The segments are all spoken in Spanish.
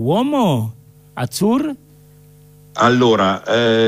Uomo? Azzur? Allora,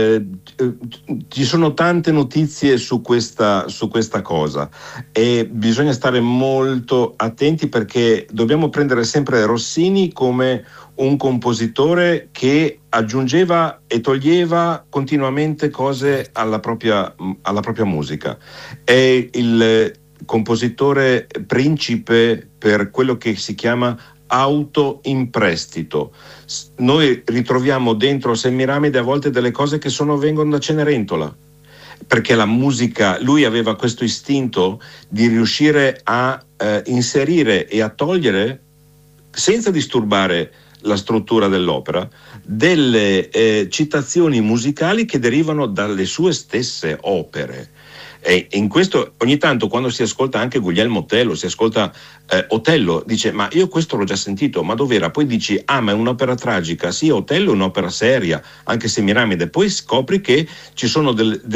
ci sono tante notizie su questa cosa e bisogna stare molto attenti, perché dobbiamo prendere sempre Rossini come un compositore che aggiungeva e toglieva continuamente cose alla propria musica. È il compositore principe per quello che si chiama auto in prestito. Noi ritroviamo dentro Semiramide a volte delle cose che vengono da Cenerentola, perché la musica, lui aveva questo istinto di riuscire a inserire e a togliere, senza disturbare la struttura dell'opera, delle citazioni musicali che derivano dalle sue stesse opere. E in questo, ogni tanto, quando si ascolta anche Guglielmo Tello, si ascolta Otello, dice: ma io questo l'ho già sentito, ma dov'era? Poi dici: ah, ma è un'opera tragica. Sì, Otello è un'opera seria, anche Semiramide. Poi scopri che ci sono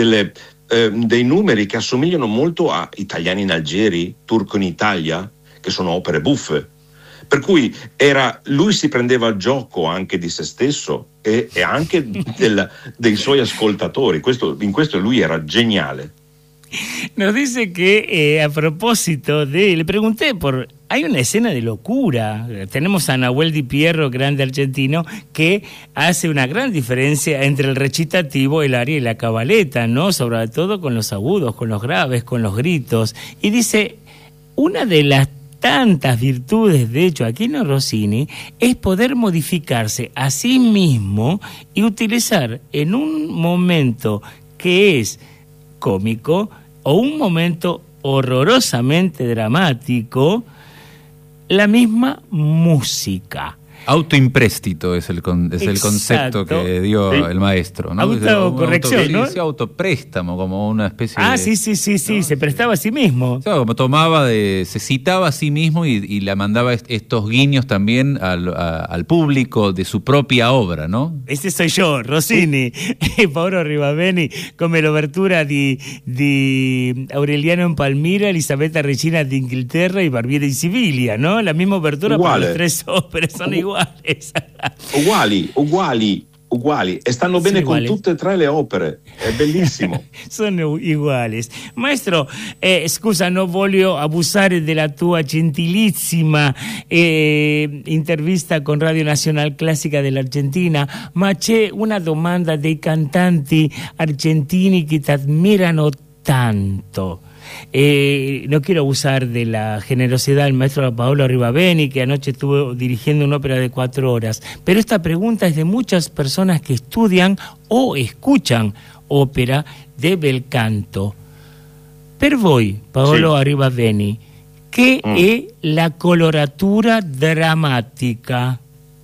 dei numeri che assomigliano molto a Italiani in Algeri, Turco in Italia, che sono opere buffe. Per cui lui si prendeva il gioco anche di se stesso e anche dei suoi ascoltatori. In questo lui era geniale. Nos dice que a propósito le pregunté hay una escena de locura. Tenemos a Nahuel Di Pierro, grande argentino, que hace una gran diferencia entre el recitativo, el aria y la cabaleta, ¿no? Sobre todo con los agudos, con los graves, con los gritos. Y dice, una de las tantas virtudes de Gioachino Rossini es poder modificarse a sí mismo y utilizar en un momento que es cómico o un momento horrorosamente dramático la misma música. Autoimprestito es el concepto que dio el maestro, ¿no? Autocorrección, ¿no? Sí, autopréstamo, como una especie de... sí, ¿no? Se prestaba a sí mismo. O sea, como se citaba a sí mismo y le mandaba estos guiños también al público de su propia obra, ¿no? Este soy yo, Rossini, Paolo Ribaveni, come l'obertura di Aureliano in Palmira, Elisabetta Regina d'Inghilterra y Barbiere in Siviglia, ¿no? La misma obertura para las tres óperas, son iguales. Uguali e stanno bene con tutte e tre le opere, è bellissimo. Sono uguales. Maestro, scusa, non voglio abusare della tua gentilissima intervista con Radio Nacional Classica dell'Argentina, ma c'è una domanda dei cantanti argentini che ti ammirano tanto. No quiero abusar de la generosidad del maestro Paolo Ribaveni, que anoche estuvo dirigiendo una ópera de 4 horas, pero esta pregunta es de muchas personas que estudian o escuchan ópera de bel canto. Per voi, Paolo Ribaveni, che è la coloratura drammatica?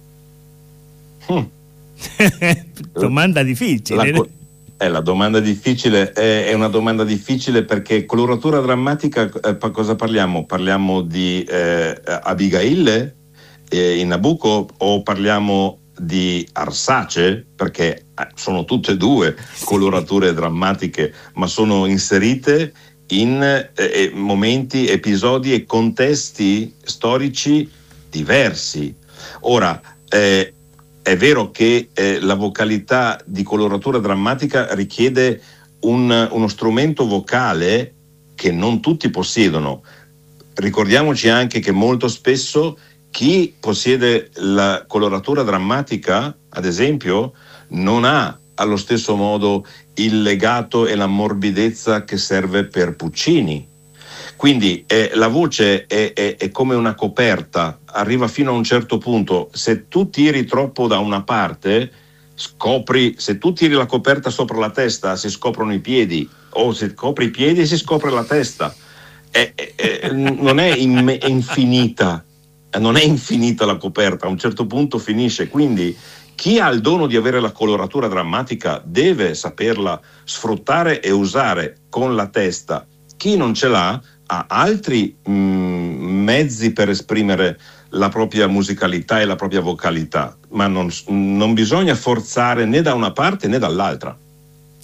Domanda difficile. La domanda difficile è una domanda difficile, perché coloratura drammatica, cosa parliamo? Parliamo di Abigail in Nabucco, o parliamo di Arsace? Perché sono tutte e due colorature drammatiche, ma sono inserite in momenti, episodi e contesti storici diversi. Ora, è vero che la vocalità di coloratura drammatica richiede uno strumento vocale che non tutti possiedono. Ricordiamoci anche che molto spesso chi possiede la coloratura drammatica, ad esempio, non ha allo stesso modo il legato e la morbidezza che serve per Puccini. Quindi la voce è come una coperta, arriva fino a un certo punto. Se tu tiri troppo da una parte, se tu tiri la coperta sopra la testa, si scoprono i piedi, o se copri i piedi si scopre la testa. Non è infinita, non è infinita la coperta, a un certo punto finisce. Quindi chi ha il dono di avere la coloratura drammatica deve saperla sfruttare e usare con la testa. Chi non ce l'ha ha altri mezzi per esprimere la propria musicalità e la propria vocalità, ma non bisogna forzare né da una parte né dall'altra.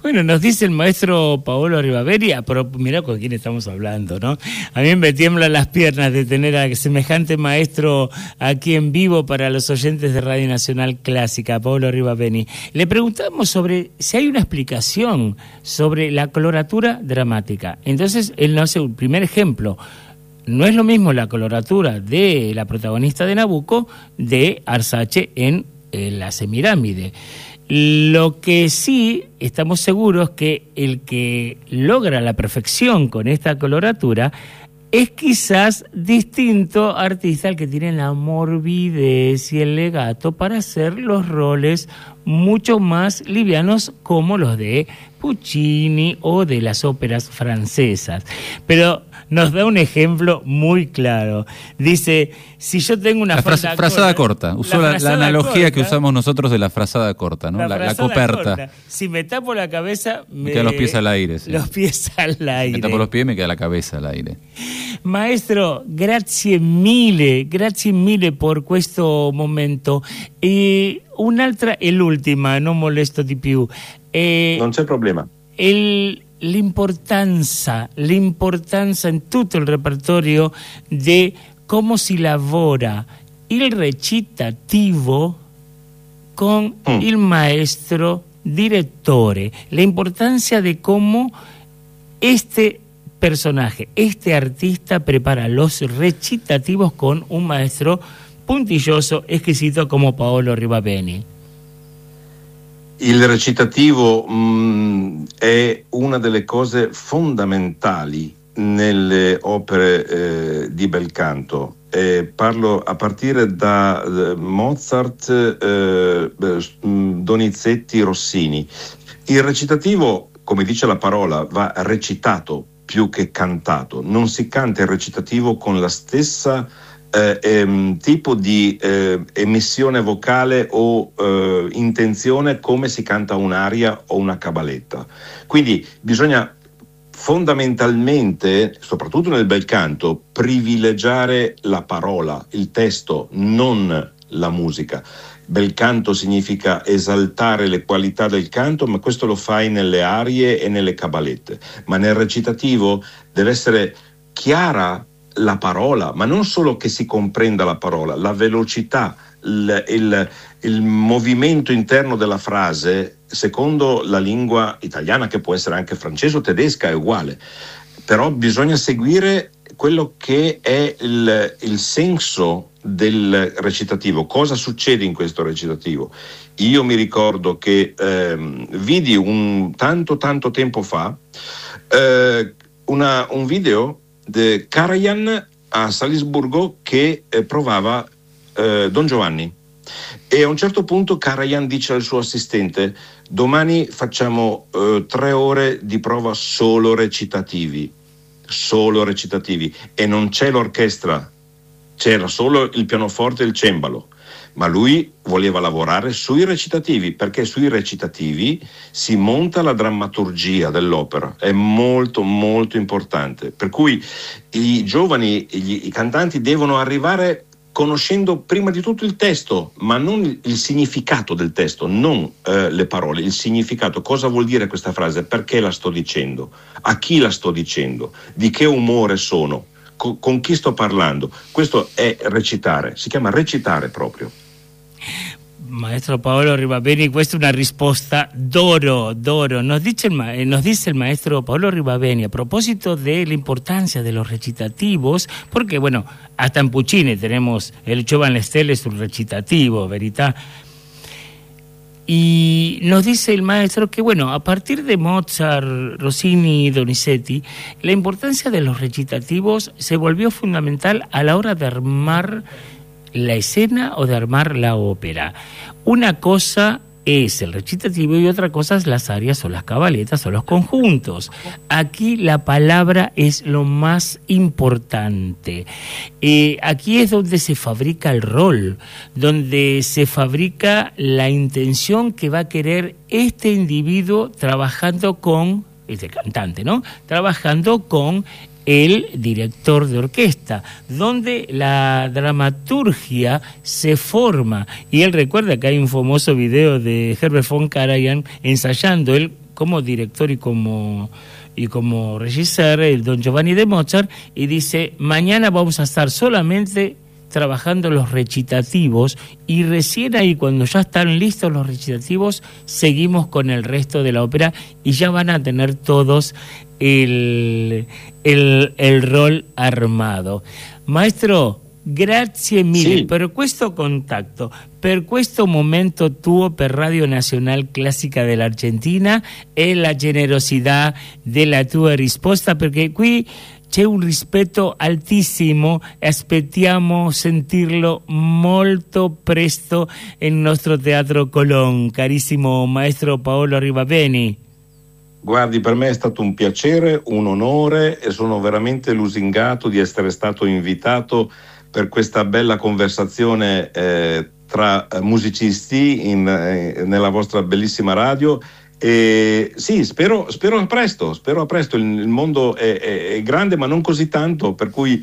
Bueno, nos dice el maestro Paolo Ribaveri, pero mirá con quién estamos hablando, ¿no? A mí me tiemblan las piernas de tener a semejante maestro aquí en vivo para los oyentes de Radio Nacional Clásica, Paolo Ribaveri. Le preguntamos sobre si hay una explicación sobre la coloratura dramática. Entonces, él nos hace un primer ejemplo. No es lo mismo la coloratura de la protagonista de Nabucco de Arsace en La Semirámide. Lo que sí estamos seguros que el que logra la perfección con esta coloratura es quizás distinto artista al que tiene la morbidez y el legato para hacer los roles mucho más livianos como los de Puccini o de las óperas francesas. Pero nos da un ejemplo muy claro. Dice, si yo tengo una frazada corta. Usó la analogía corta, que usamos nosotros de la frazada corta, ¿no? La coperta. Corta. Si me tapo la cabeza, me quedan los pies al aire. Sí. Los pies al aire. Me tapo los pies y me queda la cabeza al aire. Maestro, grazie mille por questo momento. Un'altra e l'ultima, non molesto di più. Non c'è problema. L'importanza in tutto il repertorio di come si lavora il recitativo con il maestro direttore, l'importanza di come este personaje, este artista prepara los recitativos con un maestro puntilloso, exquisito come Paolo Ribaveri. Il recitativo è una delle cose fondamentali nelle opere di bel canto. Parlo a partire da Mozart, Donizetti, Rossini. Il recitativo, come dice la parola, va recitato più che cantato. Non si canta il recitativo con la stessa tipo di emissione vocale o intenzione come si canta un'aria o una cabaletta. Quindi bisogna fondamentalmente, soprattutto nel bel canto, privilegiare la parola, il testo, non la musica. Bel canto significa esaltare le qualità del canto, ma questo lo fai nelle arie e nelle cabalette. Ma nel recitativo deve essere chiara la parola, ma non solo che si comprenda la parola, la velocità, il movimento interno della frase, secondo la lingua italiana, che può essere anche francese o tedesca, è uguale. Però bisogna seguire quello che è il senso del recitativo. Cosa succede in questo recitativo? Io mi ricordo che vidi tanto tempo fa un video di Karajan a Salisburgo che provava Don Giovanni, e a un certo punto Karajan dice al suo assistente: domani facciamo 3 ore di prova solo recitativi, e non c'è l'orchestra, c'era solo il pianoforte e il cembalo. Ma lui voleva lavorare sui recitativi, perché sui recitativi si monta la drammaturgia dell'opera, è molto molto importante. Per cui i giovani, i cantanti devono arrivare conoscendo prima di tutto il testo, ma non il significato del testo, non le parole, il significato. Cosa vuol dire questa frase? Perché la sto dicendo? A chi la sto dicendo? Di che umore sono? Con chi sto parlando? Questo è recitare, si chiama recitare proprio. Maestro Paolo Ribaveri, questa è una risposta d'oro. Nos dice el maestro Paolo Ribaveri a propósito de la importancia de los recitativos, porque bueno, hasta en Puccini tenemos el Giovanni Stelle sul recitativo, ¿verdad? Y nos dice el maestro que, bueno, a partir de Mozart, Rossini y Donizetti, la importancia de los recitativos se volvió fundamental a la hora de armar la escena o de armar la ópera. Una cosa es el recitativo y otra cosa es las arias o las cabaletas o los conjuntos. Aquí la palabra es lo más importante. Aquí es donde se fabrica el rol, donde se fabrica la intención que va a querer este individuo trabajando con, este cantante, ¿no? Trabajando con el director de orquesta, donde la dramaturgia se forma. Y él recuerda que hay un famoso video de Herbert von Karajan ensayando. Él como director y como regisseur, el Don Giovanni de Mozart, y dice, mañana vamos a estar solamente trabajando los recitativos, y recién ahí, cuando ya están listos los recitativos, seguimos con el resto de la ópera y ya van a tener todos el rol armado. Maestro, grazie mille, sì, per questo contatto, per questo momento tuo per Radio Nazionale Classica dell'Argentina e la generosità della tua risposta, perché qui c'è un rispetto altissimo e aspettiamo sentirlo molto presto nel nostro Teatro Colón. Carissimo maestro Paolo Arribabeni. guardi, per me è stato un piacere, un onore e sono veramente lusingato di essere stato invitato per questa bella conversazione tra musicisti nella vostra bellissima radio. E sì, spero a presto, il mondo è grande ma non così tanto, per cui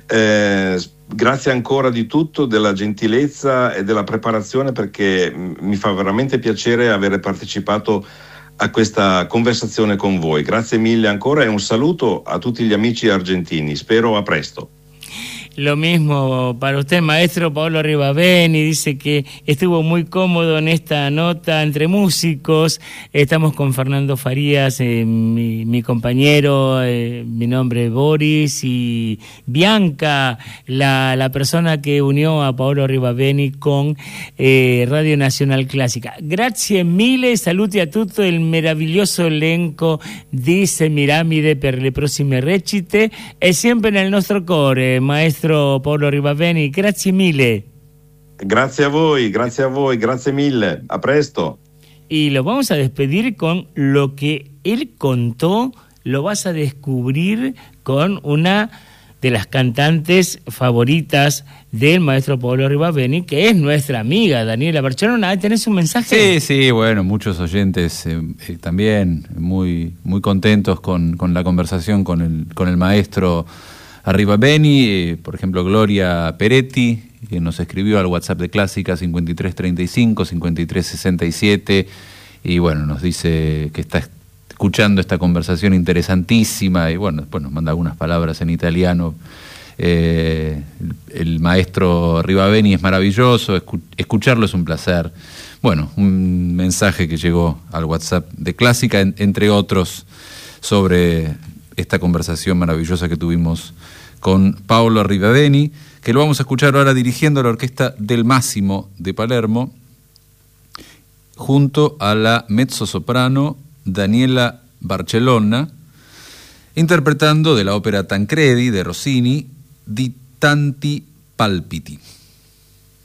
grazie ancora di tutto, della gentilezza e della preparazione, perché mi fa veramente piacere avere partecipato a questa conversazione con voi. Grazie mille ancora e un saluto a tutti gli amici argentini, spero a presto. Lo mismo para usted, maestro Paolo Arribabeni, dice que estuvo muy cómodo en esta nota entre músicos. Estamos con Fernando Farías, mi compañero, mi nombre es Boris, y Bianca, la persona que unió a Paolo Arribabeni con Radio Nazionale Classica. Grazie mille, saluti a tutto il meraviglioso elenco di Semiramide per le prossime recite e sempre nel nostro cuore, maestro Paolo Arribabeni, grazie mille. Grazie a voi, grazie mille, a presto. Y lo vamos a despedir con lo que él contó, lo vas a descubrir con una de las cantantes favoritas del maestro Paolo Arribabeni, que es nuestra amiga Daniela Barcelona. ¿Tenés un mensaje? Sí, bueno, muchos oyentes también muy contentos con la conversación con el maestro Arribabeni, por ejemplo Gloria Peretti, que nos escribió al WhatsApp de Clásica 5335 5367, y bueno, nos dice que está escuchando esta conversación interesantísima, y bueno, después nos manda algunas palabras en italiano. El maestro Arribabeni es maravilloso, escucharlo es un placer. Bueno, un mensaje que llegó al WhatsApp de Clásica, entre otros, sobre esta conversación maravillosa que tuvimos con Paolo Arribabeni, que lo vamos a escuchar ahora dirigiendo la orquesta del Massimo de Palermo, junto a la mezzosoprano Daniela Barcelona, interpretando de la ópera Tancredi de Rossini, Di tanti palpiti.